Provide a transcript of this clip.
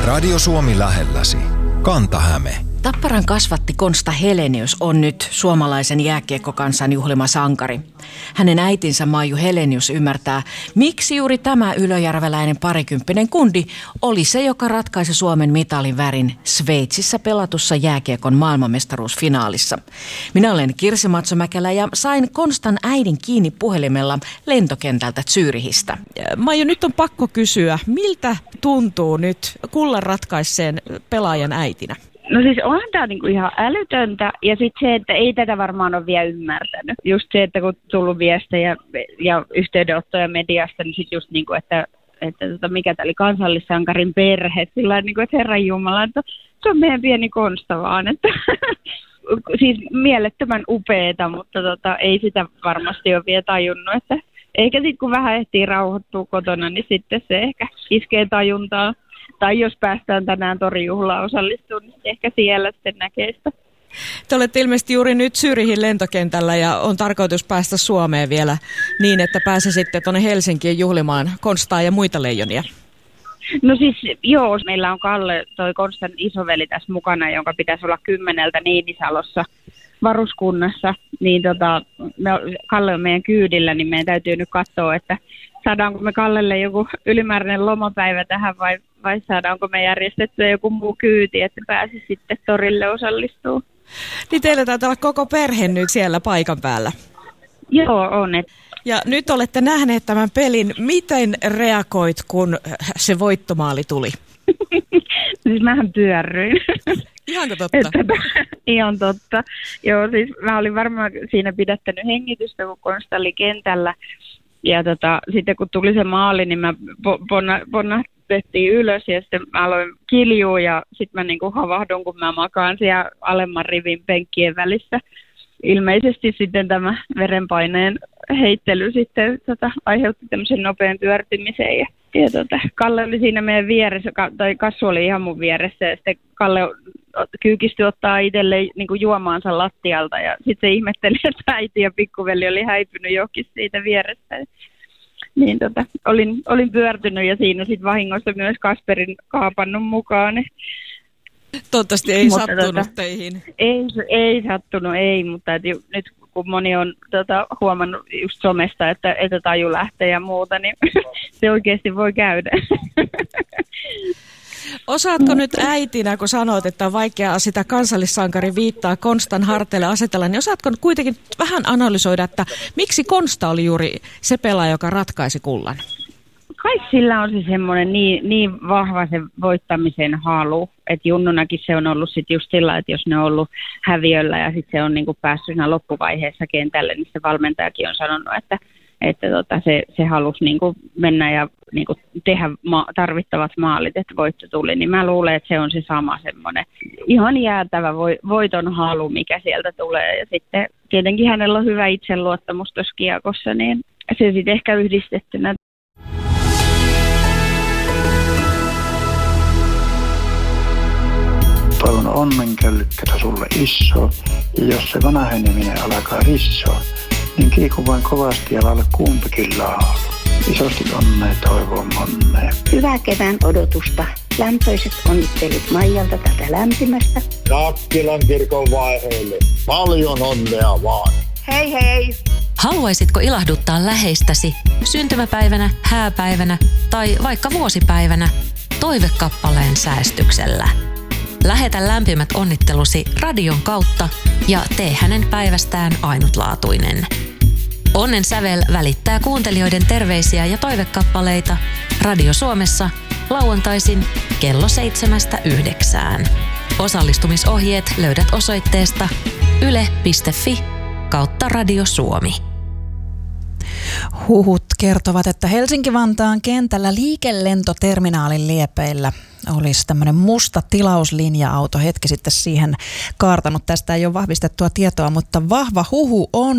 Radio Suomi lähelläsi. Kanta-Häme. Tapparan kasvatti Konsta Helenius on nyt suomalaisen jääkiekkokansan juhlima sankari. Hänen äitinsä Maiju Helenius ymmärtää, miksi juuri tämä ylöjärveläinen parikymppinen kundi oli se, joka ratkaisi Suomen mitalin värin Sveitsissä pelatussa jääkiekon maailmanmestaruusfinaalissa. Minä olen Kirsi Matsomäkelä ja sain Konstan äidin kiinni puhelimella lentokentältä Zürihistä. Maiju, nyt on pakko kysyä, miltä tuntuu nyt kullan ratkaisseen pelaajan äitinä? No siis onhan tämä niinku ihan älytöntä ja sitten se, että ei tätä varmaan ole vielä ymmärtänyt. Just se, että kun tullut viestejä ja yhteydenottoja mediasta, niin sitten just niinku, että mikä tämä oli kansallissankarin perhe. Sillä niinku, että Herran Jumala, että se on meidän pieni Konsta vaan. Että siis mielettömän upeeta, mutta ei sitä varmasti ole vielä tajunnut. Että eikä sitten kun vähän ehtii rauhoittua kotona, niin sitten se ehkä iskee tajuntaa. Tai jos päästään tänään torijuhlaan osallistumaan, niin ehkä siellä sitten näkee sitä. Te olette ilmeisesti juuri nyt Zürihin lentokentällä ja on tarkoitus päästä Suomeen vielä niin, että pääsisitte tuonne Helsinkiin juhlimaan Konstaa ja muita leijonia. No siis joo, meillä on Kalle, toi Konstan isoveli tässä mukana, jonka pitäisi olla 10 Niinisalossa varuskunnassa. Niin Kalle on meidän kyydillä, niin meidän täytyy nyt katsoa, että saadaanko me Kallelle joku ylimääräinen lomapäivä tähän vai saadaanko me järjestettyä joku muu kyyti, että pääsi sitten torille osallistumaan. Niin teillä taitaa olla koko perhe nyt siellä paikan päällä. Joo, on. Ja nyt olette nähneet tämän pelin. Miten reagoit, kun se voittomaali tuli? Siis mähän pyörryin. Ihanko totta? Ihan totta. Joo, siis mä olin varmaan siinä pidättänyt hengitystä, kun Konsta oli kentällä. Ja sitten kun tuli se maali, niin mä ponnahtettiin ylös ja sitten mä aloin kiljua ja sitten mä niinku havahdun, kun mä makaan siellä alemman rivin penkkien välissä. Ilmeisesti sitten tämä verenpaineen heittely sitten aiheutti tämmöisen nopean pyörtymisen ja Kalle oli siinä meidän vieressä, tai Kassu oli ihan mun vieressä ja sitten Kalle kyykistyi ottaa itselleen niin juomaansa lattialta ja sitten se ihmetteli, että äiti ja pikkuveli oli häipynyt johonkin siitä vierestä. Niin olin pyörtynyt ja siinä sitten vahingossa myös Kasperin kaapannut mukaan. Toivottavasti ei sattunut teihin. Ei sattunut, ei, mutta nyt kun moni on huomannut just somesta, että taju lähtee ja muuta, niin se oikeasti voi käydä. Osaatko nyt äitinä, kun sanoit, että on vaikea sitä kansallissankarin viittaa Konstan harteille asetella, niin osaatko kuitenkin vähän analysoida, että miksi oli juuri se pelaaja, joka ratkaisi kullan? Kai sillä on se semmoinen niin vahva se voittamisen halu, että junnunakin se on ollut sitten just sillä, että jos ne on ollut häviöllä ja sitten se on niinku päässyt siinä loppuvaiheessa kentälle, niin se valmentajakin on sanonut, että se halusi niinku mennä ja niinku tehdä tarvittavat maalit, että voitto tuli. Niin mä luulen, että se on se sama semmoinen ihan jäätävä voiton halu, mikä sieltä tulee. Ja sitten tietenkin hänellä on hyvä itseluottamus tuossa kiekossa, niin se sitten ehkä yhdistettynä. Toivon onnenköllykkätä sulle iso, ja jos se vanheneminen alkaa rissoa, niin kiiku vain kovasti ja laula kumpikin laulu. Isosti onnea toivon monnea. Hyvää kevään odotusta. Lämpöiset onnittelut Maijalta tätä lämpimästä. Nakkilan kirkon vaiheelle. Paljon onnea vaan. Hei hei! Haluaisitko ilahduttaa läheistäsi syntymäpäivänä, hääpäivänä tai vaikka vuosipäivänä toivekappaleen säästyksellä? Lähetä lämpimät onnittelusi radion kautta ja tee hänen päivästään ainutlaatuinen. Onnen sävel välittää kuuntelijoiden terveisiä ja toivekappaleita Radio Suomessa lauantaisin kello 7-9. Osallistumisohjeet löydät osoitteesta yle.fi/Radio Suomi. Huhut kertovat, että Helsinki-Vantaan kentällä liikelentoterminaalin liepeillä olisi tämmöinen musta tilauslinja-auto hetki sitten siihen kaartanut. Tästä ei ole vahvistettua tietoa, mutta vahva huhu on,